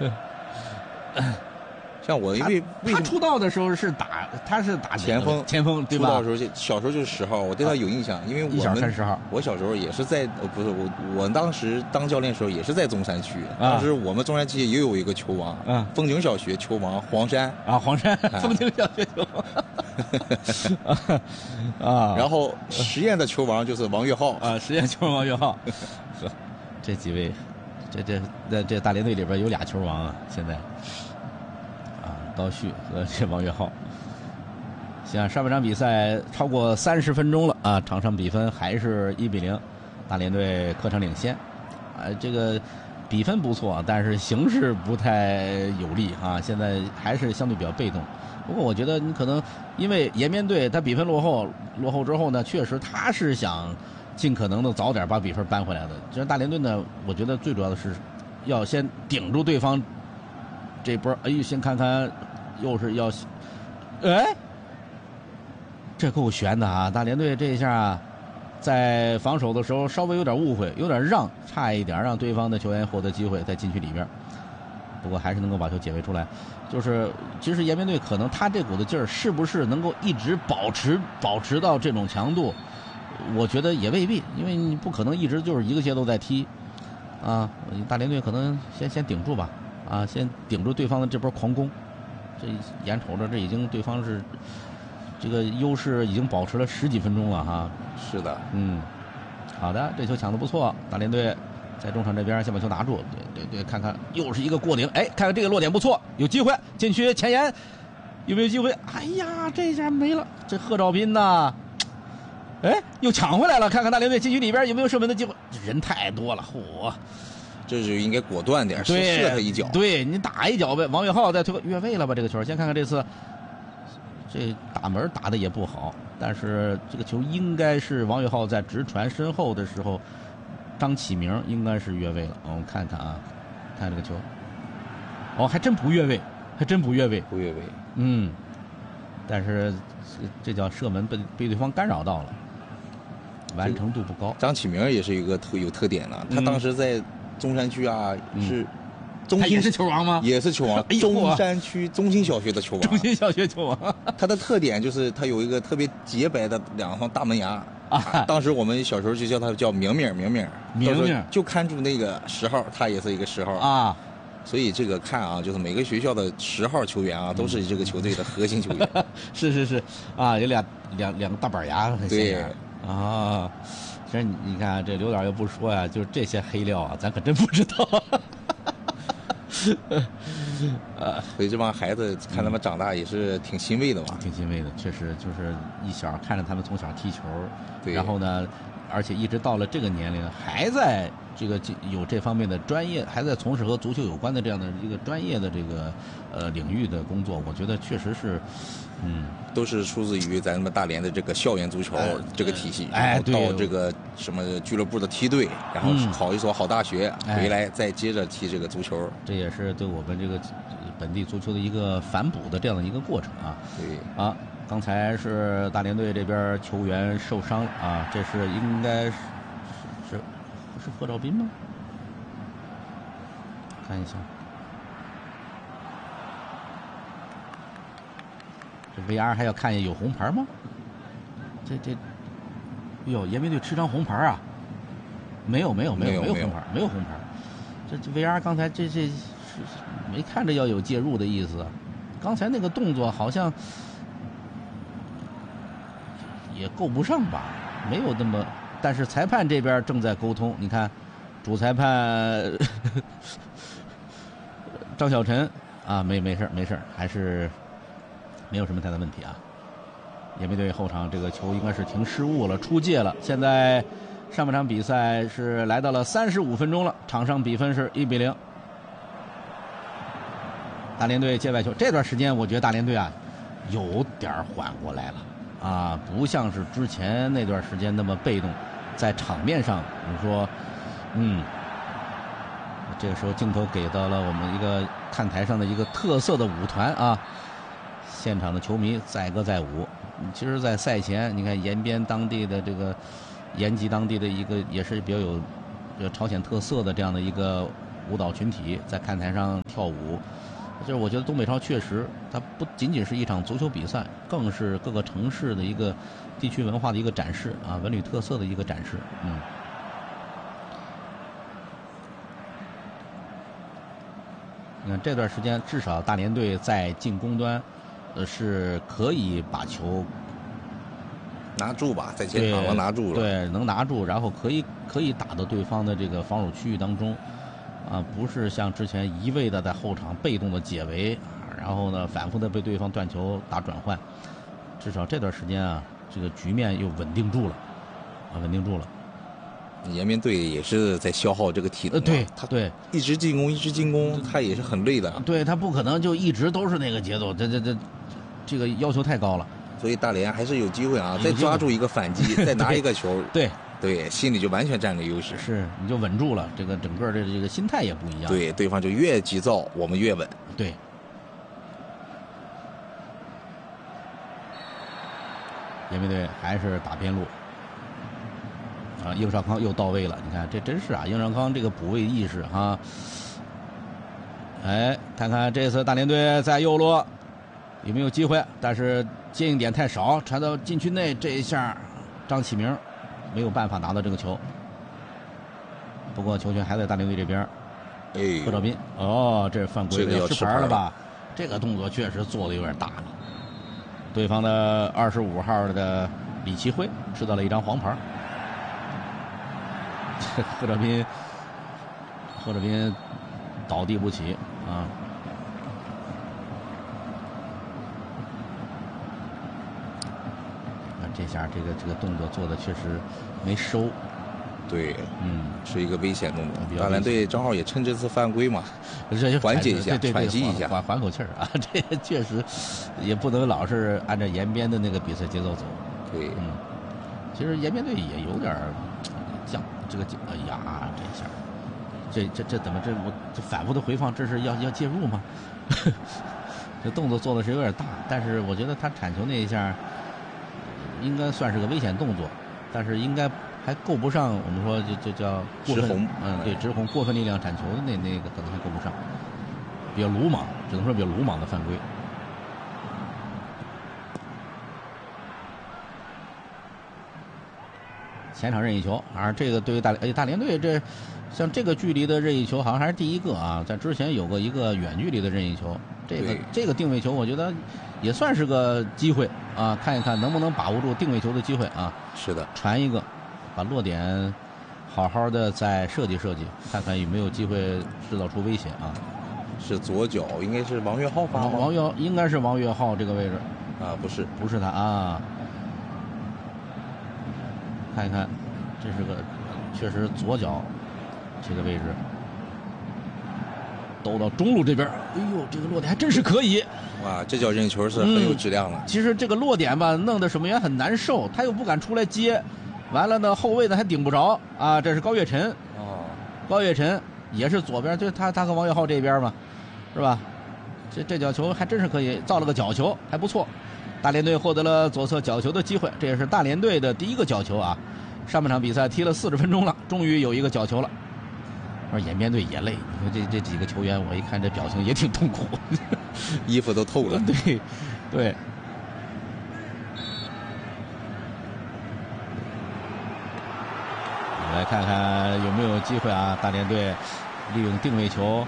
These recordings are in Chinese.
像我，因为他出道的时候是打前锋， 对吧？ 出道的时候小时候就是10号，我对他有印象，因为 1小看10号。 我小时候也是在，不是我当时当教练的时候也是在中山区，当时我们中山区也有一个球王，风景小学球王黄山黄山，风景小学球王然后实验的球王就是王岳浩实验球王王岳浩，这几位，这大连队里边有俩球王啊，现在。高旭和这王岳浩，像上半场比赛超过30分钟了啊，场上比分还是1-0，大连队客场领先，这个比分不错，但是形势不太有利啊，现在还是相对比较被动。不过我觉得你可能因为延边队他比分落后之后呢，确实他是想尽可能的早点把比分扳回来的。其实大连队呢，我觉得最主要的是要先顶住对方这波，先看看，又是要，这够悬的啊！大连队这一下在防守的时候稍微有点误会，有点差一点让对方的球员获得机会在禁区里边，不过还是能够把球解围出来。就是其实延边队可能他这股子劲儿是不是能够一直保持到这种强度，我觉得也未必，因为你不可能一直就是一个节奏在踢啊。大连队可能先顶住吧。先顶住对方的这波狂攻，这眼瞅着这已经对方是这个优势已经保持了10几分钟了哈。 是的， 好的，这球抢得不错，大连队在中场这边先把球拿住，对，看看又是一个过顶，看看这个落点不错，有机会禁区前沿，有没有机会？哎呀，这下没了，这贺兆斌呐，又抢回来了，看看大连队禁区里边有没有射门的机会，人太多了，嚯！ 这就应该果断点，射他一脚。 对，你打一脚呗。王岳浩再推个越位了吧？这个球，先看看这次，这打门打的也不好，但是这个球应该是王岳浩在直传身后的时候，张启明应该是越位了。我们看看啊，看这个球，还真不越位， 不越位。 但是这叫射门被对方干扰到了，完成度不高。 张启明也是一个有特点的，他当时在中山区是他也是球王吗？ 也是球王，中山区中心小学的球王。 中心小学球王， 他的特点就是他有一个特别洁白的2双大门牙当时我们小时候就叫他叫明明，就看住那个10号，他也是一个10号所以这个看就是每个学校的10号球员都是这个球队的核心球员。 是有两个大板牙很显眼其实你看这刘导又不说呀，就是这些黑料咱可真不知道。 所以这帮孩子看他们长大也是挺欣慰的嘛。 挺欣慰的，确实就是一小看着他们从小踢球， 对， 然后呢，而且一直到了这个年龄，还在这个有这方面的专业，还在从事和足球有关的这样的一个专业的这个领域的工作，我觉得确实是。 都是出自于咱们大连的这个校园足球这个体系，然后到这个什么俱乐部的梯队，然后考一所好大学，回来再接着踢这个足球。 这也是对我们这个本地足球的一个反哺的这样的一个过程对刚才是大连队这边球员受伤了这是应该是贺兆斌吗？看一下。这 VR 还要看见有红牌吗？延边队吃张红牌没有红牌，没有红牌。这 VR 刚才这没看着要有介入的意思，刚才那个动作好像也够不上吧，没有那么。但是裁判这边正在沟通，你看，主裁判张小晨没事，还是。没有什么太大问题延边队后场这个球应该是停失误了，出界了。现在上半场比赛是来到了35分钟了，场上比分是1-0。大连队界外球，这段时间我觉得大连队有点缓过来了不像是之前那段时间那么被动，在场面上你说这个时候镜头给到了我们一个看台上的一个特色的舞团现场的球迷载歌载舞。其实在赛前你看延边当地的这个延吉当地的一个也是比较有朝鲜特色的这样的一个舞蹈群体在看台上跳舞。就是我觉得东北超确实，它不仅仅是一场足球比赛，更是各个城市的一个地区文化的一个展示啊，文旅特色的一个展示。你看这段时间，至少大连队在进攻端，是可以把球拿住吧，在前场能拿住了， 对，能拿住，然后可以打到对方的这个防守区域当中。不是像之前一味的在后场被动的解围，然后呢反复的被对方断球打转换，至少这段时间啊，这个局面又稳定住了，稳定住了。 延边队也是在消耗这个体能， 对， 一直进攻，他也是很累的。 对，他不可能就一直都是那个节奏，这个要求太高了。 所以大连还是有机会啊，再抓住一个反击，再拿一个球。对，心里就完全占个优势。 是，你就稳住了，这个整个的这个心态也不一样。 对，对方就越急躁，我们越稳。 对。延边队还是打边路。应少康又到位了，你看这真是啊，应少康这个补位意识哈。看看这次大连队在右路有没有机会，但是接应点太少，传到禁区内，这一下张启明没有办法拿到这个球，不过球权还在大连队这边。贺兆斌，这是犯规了，要吃牌了吧？这个动作确实做的有点大了。对方的25号的李奇辉吃到了一张黄牌。贺兆斌倒地不起啊！这下这个动作做的确实没收。 对，是一个危险动作。大连队正好也趁这次犯规嘛，缓解一下，喘息一下， 缓口气儿啊！这确实也不能老是按照延边的那个比赛节奏走。 对， 其实延边队也有点降这个，哎呀，这下，这怎么我这反复的回放，这是要介入吗？这动作做的是有点大，但是我觉得他铲球那一下应该算是个危险动作，但是应该还够不上我们说就叫过分， 直红， 对，直红过分力量铲球的那个可能还够不上，比较鲁莽，只能说比较鲁莽的犯规。前场任意球，而这个对于大连队这像这个距离的任意球好像还是第一个啊，在之前有过一个远距离的任意球，这个定位球我觉得也算是个机会啊，看一看能不能把握住定位球的机会啊。 是的， 传一个，把落点好好的再设计设计，看看有没有机会制造出威胁啊。 是左脚，应该是王岳浩发吗？ 应该是王岳浩这个位置啊， 不是他啊。看一看，这是个确实左脚这个位置兜到中路这边，哎呦，这个落点还真是可以。 哇，这脚任意球是很有质量的。 其实这个落点吧，弄得守门员很难受，他又不敢出来接，完了呢后卫呢还顶不着啊。这是高跃晨，高跃晨也是左边，就是他和王岳浩这边嘛，是吧？这脚球还真是可以，造了个角球，还不错。大连队获得了左侧角球的机会，这也是大连队的第一个角球啊。上半场比赛踢了40分钟了，终于有一个角球了。而延边队也累，你说这几个球员，我一看这表情也挺痛苦， 衣服都透了。 对。来看看有没有机会啊？大连队利用定位球。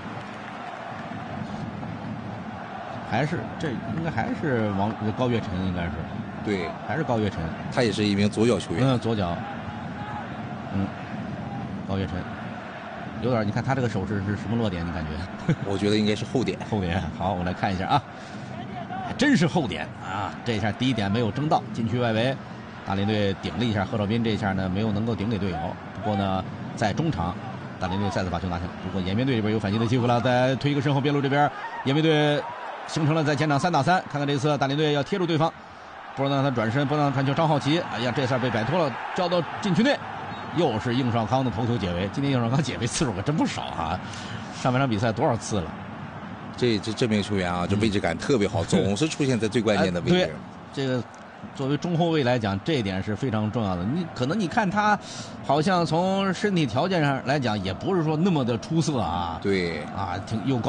这应该还是高跃晨，应该是， 对， 还是高跃晨， 他也是一名左脚球员， 左脚，高跃晨，有点，你看他这个手势是什么落点？你感觉？ 我觉得应该是后点， 好，我来看一下啊，还真是后点啊！这一下第一点没有争到禁区外围，大连队顶了一下，贺兆斌这一下呢没有能够顶给队友，不过呢在中场，大连队再次把球拿下，不过延边队这边有反击的机会了，再推一个身后边路这边，延边队形成了在前场3打3，看看这次大连队要贴住对方，不能让他转身，不能让他传球。张浩奇，哎呀，这下被摆脱了，交到禁区内，又是应少康的头球解围。今天应少康解围次数可真不少啊！上半场比赛多少次了？ 这名球员啊，这位置感特别好，总是出现在最关键的位置。 这个作为中后卫来讲，这一点是非常重要的。你可能你看他，好像从身体条件上来讲，也不是说那么的出色啊。 对， 又高。